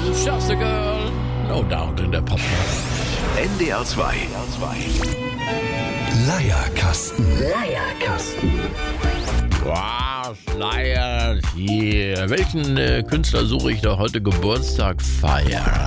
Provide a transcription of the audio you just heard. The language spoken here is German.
ist Just a Girl. No doubt in der Pop. NDR 2. Leierkasten. Wow, Schleier hier. Welchen Künstler suche ich da heute Geburtstag feiern?